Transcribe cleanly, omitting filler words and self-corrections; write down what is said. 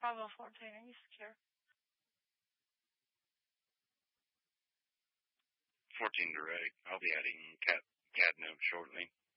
Bravo 14, are you secure? 14 direct. I'll be adding CAD node shortly.